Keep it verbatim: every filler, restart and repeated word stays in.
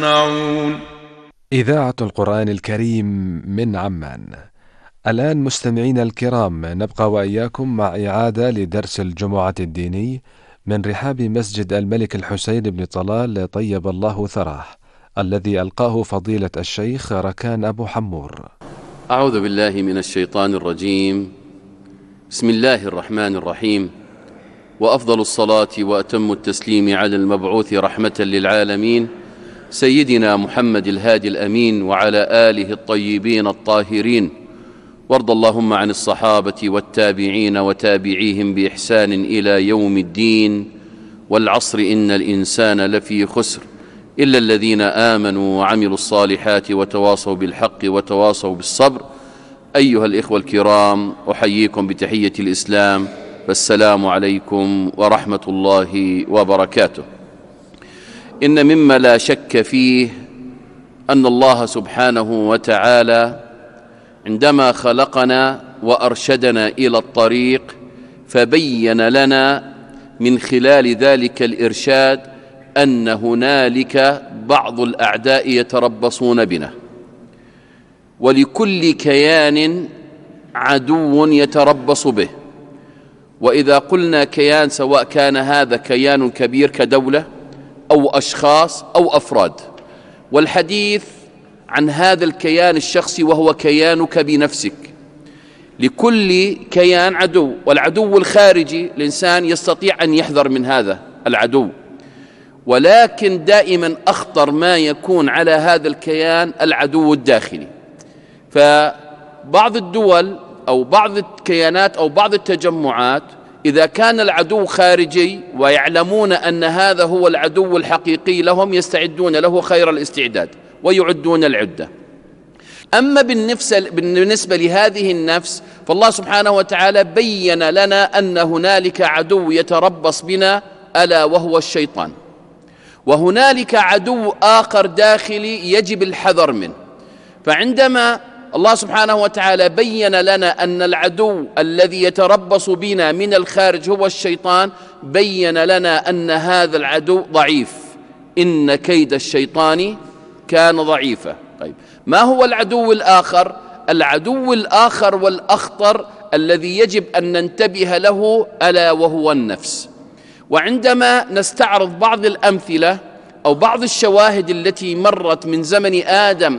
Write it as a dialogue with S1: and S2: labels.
S1: يصنعون.
S2: إذاعة القرآن الكريم من عمان. الآن مستمعين الكرام، نبقى وإياكم مع إعادة لدرس الجمعة الديني من رحاب مسجد الملك الحسين بن طلال طيب الله ثراه، الذي ألقاه فضيلة الشيخ ركان أبو حمور.
S3: أعوذ بالله من الشيطان الرجيم. بسم الله الرحمن الرحيم، وأفضل الصلاة وأتم التسليم على المبعوث رحمة للعالمين سيدنا محمد الهادي الأمين وعلى آله الطيبين الطاهرين، وارض اللهم عن الصحابة والتابعين وتابعيهم بإحسان إلى يوم الدين. والعصر إن الإنسان لفي خسر إلا الذين آمنوا وعملوا الصالحات وتواصوا بالحق وتواصوا بالصبر. أيها الإخوة الكرام، أحييكم بتحية الإسلام، فالسلام عليكم ورحمة الله وبركاته. إن مما لا شك فيه أن الله سبحانه وتعالى عندما خلقنا وأرشدنا إلى الطريق فبين لنا من خلال ذلك الإرشاد أن هنالك بعض الأعداء يتربصون بنا، ولكل كيان عدو يتربص به. وإذا قلنا كيان، سواء كان هذا كيان كبير كدولة أو أشخاص أو أفراد، والحديث عن هذا الكيان الشخصي وهو كيانك بنفسك. لكل كيان عدو، والعدو الخارجي الإنسان يستطيع أن يحذر من هذا العدو، ولكن دائما أخطر ما يكون على هذا الكيان العدو الداخلي. فبعض الدول أو بعض الكيانات أو بعض التجمعات إذا كان العدو خارجي ويعلمون أن هذا هو العدو الحقيقي لهم، يستعدون له خير الاستعداد ويعدون العدة. أما بالنسبة لهذه النفس فالله سبحانه وتعالى بين لنا أن هنالك عدو يتربص بنا، ألا وهو الشيطان. وهنالك عدو آخر داخلي يجب الحذر منه. فعندما الله سبحانه وتعالى بين لنا أن العدو الذي يتربص بنا من الخارج هو الشيطان، بين لنا أن هذا العدو ضعيف، إن كيد الشيطان كان ضعيفا. طيب، ما هو العدو الآخر؟ العدو الآخر والأخطر الذي يجب أن ننتبه له ألا وهو النفس. وعندما نستعرض بعض الأمثلة أو بعض الشواهد التي مرت من زمن آدم